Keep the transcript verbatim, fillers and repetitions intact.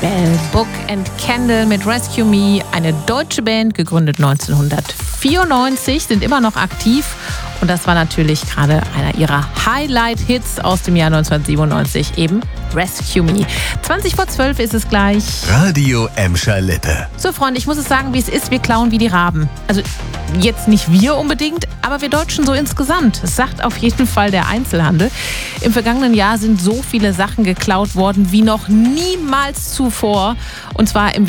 Bell, Book and Candle mit Rescue Me, eine deutsche Band, gegründet neunzehnhundertvierundneunzig, sind immer noch aktiv. Und das war natürlich gerade einer ihrer Highlight-Hits aus dem Jahr neunzehnhundertsiebenundneunzig, eben Rescue Me. zwanzig vor zwölf ist es gleich. Radio Emscher Lippe. So, Freunde, ich muss es sagen, wie es ist, wir klauen wie die Raben. Also jetzt nicht wir unbedingt, aber wir Deutschen so insgesamt. Das sagt auf jeden Fall der Einzelhandel. Im vergangenen Jahr sind so viele Sachen geklaut worden wie noch niemals zuvor. Und zwar im